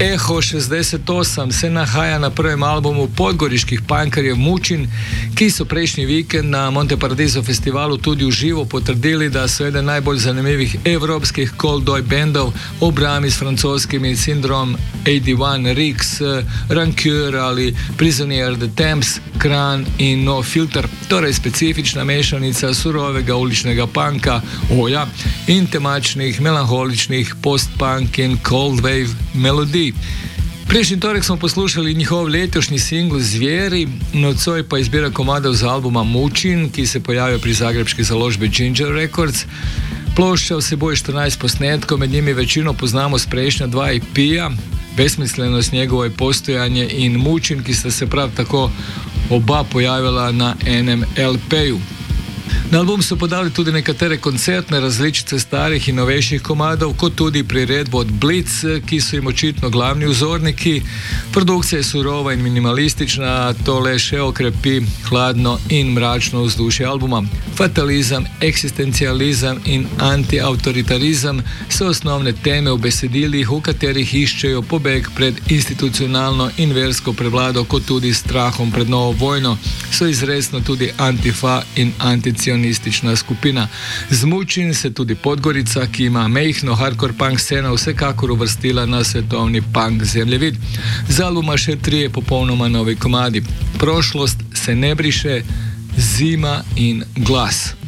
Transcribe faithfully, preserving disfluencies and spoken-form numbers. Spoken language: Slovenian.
Eho šestdeset osem se nahaja na prvem albumu podgoriških punkerjev Mučin, ki so prejšnji vikend na Monte Paradiso festivalu tudi v živo potrdili, da so eden najbolj zanimivih evropskih cold-oi bendov v obrami s francoskimi Syndrome osemdeset jedan, Rix, Rancure ali Prisonier the Thames, Kran in No Filter, torej specifična mešanica surovega uličnega punka, oja, in temačnih, melanholičnih post-punk in cold wave melodij. Prejšnji torek smo poslušali njihov letošnji singl Zvijeri, nocoj pa izbira komadov z albuma Mučin, ki se pojavil pri zagrebški založbi Ginger Records. Plošča vsebuje štirinajst posnetkov, med njimi večino poznamo s prejšnja dva E P-ja, Besmislenost njegovo postojanje in Mučin, ki sta se prav tako oba pojavila na enem L P-ju. Na album so podali tudi nekatere koncertne različice starih in novejših komadov, kot tudi priredbo od Blitz, ki so jim očitno glavni vzorniki. Produkcija je surova in minimalistična, to le še okrepi hladno in mračno vzdušje albuma. Fatalizem, eksistencializem in antiautoritarizem so osnovne teme v besedilih, v katerih iščejo pobeg pred institucionalno in versko prevlado, kot tudi strahom pred novo vojno. So izresno tudi Antifa in anticionistična skupina. Z Mučin se tudi Podgorica, ki ima mejhno hardcore punk sceno, vsekakor uvrstila na svetovni punk zemljevid. Z albuma še trije popolnoma novi komadi. Prošlost se ne briše, Zima in Glas.